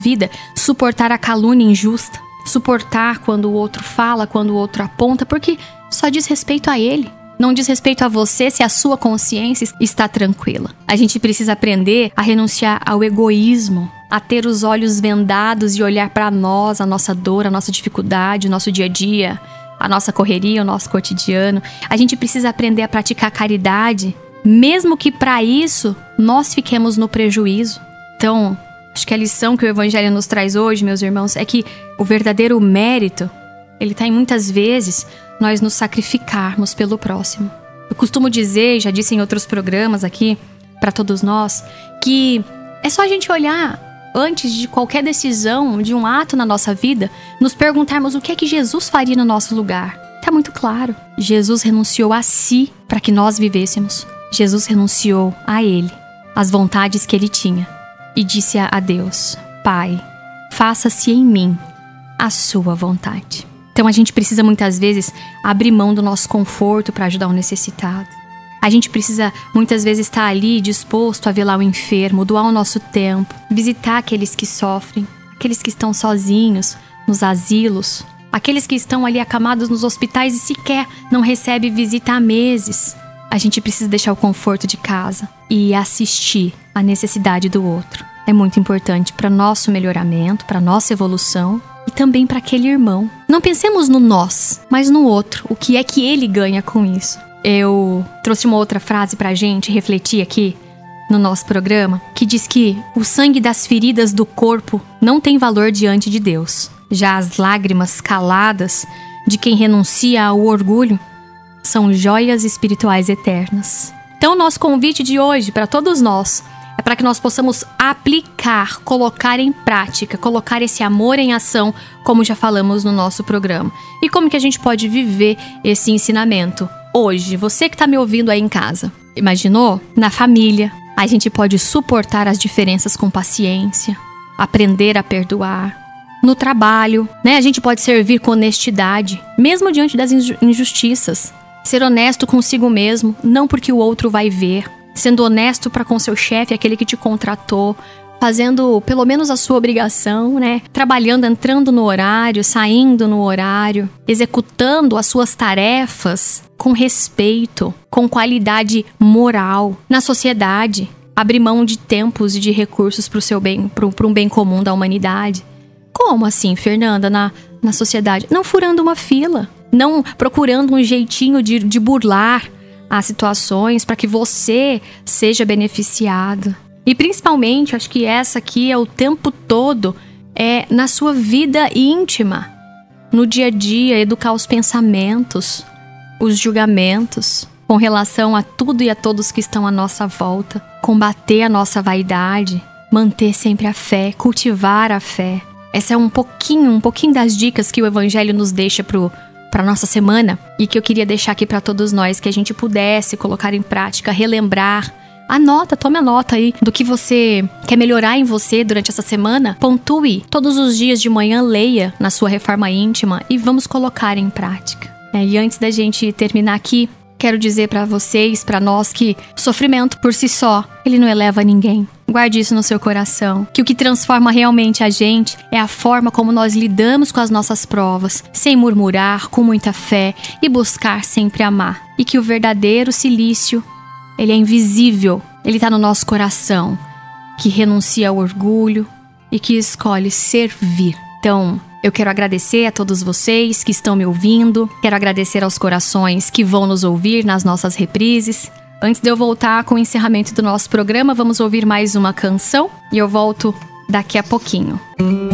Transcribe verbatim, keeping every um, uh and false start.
vida, suportar a calúnia injusta, suportar quando o outro fala, quando o outro aponta, porque só diz respeito a ele. Não diz respeito a você se a sua consciência está tranquila. A gente precisa aprender a renunciar ao egoísmo, a ter os olhos vendados e olhar para nós, a nossa dor, a nossa dificuldade, o nosso dia a dia, a nossa correria, o nosso cotidiano. A gente precisa aprender a praticar caridade, mesmo que para isso nós fiquemos no prejuízo. Então, acho que a lição que o Evangelho nos traz hoje, meus irmãos, é que o verdadeiro mérito, ele está em muitas vezes nós nos sacrificarmos pelo próximo. Eu costumo dizer, já disse em outros programas aqui, para todos nós, que é só a gente olhar antes de qualquer decisão, de um ato na nossa vida, nos perguntarmos o que é que Jesus faria no nosso lugar. Tá muito claro. Jesus renunciou a si para que nós vivêssemos. Jesus renunciou a Ele, às vontades que Ele tinha, e disse a Deus: Pai, faça-se em mim a sua vontade. Então a gente precisa muitas vezes abrir mão do nosso conforto para ajudar o necessitado. A gente precisa muitas vezes estar ali disposto a velar o enfermo, doar o nosso tempo, visitar aqueles que sofrem, aqueles que estão sozinhos nos asilos, aqueles que estão ali acamados nos hospitais e sequer não recebem visita há meses. A gente precisa deixar o conforto de casa e assistir à necessidade do outro. É muito importante para nosso melhoramento, para nossa evolução e também para aquele irmão. Não pensemos no nós, mas no outro. O que é que ele ganha com isso? Eu trouxe uma outra frase pra gente refletir aqui no nosso programa, que diz que o sangue das feridas do corpo não tem valor diante de Deus. Já as lágrimas caladas de quem renuncia ao orgulho são joias espirituais eternas. Então, o nosso convite de hoje para todos nós é para que nós possamos aplicar, colocar em prática, colocar esse amor em ação, como já falamos no nosso programa. E como que a gente pode viver esse ensinamento? Hoje, você que está me ouvindo aí em casa, imaginou? Na família, a gente pode suportar as diferenças com paciência, aprender a perdoar. No trabalho, né? A gente pode servir com honestidade, mesmo diante das injustiças. Ser honesto consigo mesmo, não porque o outro vai ver. Sendo honesto para com seu chefe, aquele que te contratou, fazendo pelo menos a sua obrigação, né? Trabalhando, entrando no horário, saindo no horário, executando as suas tarefas com respeito, com qualidade moral. Na sociedade, abrir mão de tempos e de recursos para o seu bem, para um bem comum da humanidade. Como assim, Fernanda, na, na sociedade? Não furando uma fila, não procurando um jeitinho de, de burlar as situações para que você seja beneficiado. E principalmente, acho que essa aqui é o tempo todo, é na sua vida íntima, no dia a dia, educar os pensamentos, os julgamentos, com relação a tudo e a todos que estão à nossa volta, combater a nossa vaidade, manter sempre a fé, cultivar a fé. Essa é um pouquinho, um pouquinho das dicas que o Evangelho nos deixa pro para nossa semana e que eu queria deixar aqui para todos nós, que a gente pudesse colocar em prática, relembrar. Anota, tome a nota aí do que você quer melhorar em você durante essa semana. Pontue todos os dias de manhã, leia na sua reforma íntima e vamos colocar em prática. É, e antes da gente terminar aqui, quero dizer para vocês, para nós, que sofrimento por si só, ele não eleva ninguém. Guarde isso no seu coração, que o que transforma realmente a gente é a forma como nós lidamos com as nossas provas, sem murmurar, com muita fé e buscar sempre amar. E que o verdadeiro cilício, ele é invisível, ele está no nosso coração, que renuncia ao orgulho e que escolhe servir. Então, eu quero agradecer a todos vocês que estão me ouvindo, quero agradecer aos corações que vão nos ouvir nas nossas reprises. Antes de eu voltar com o encerramento do nosso programa, vamos ouvir mais uma canção e eu volto daqui a pouquinho.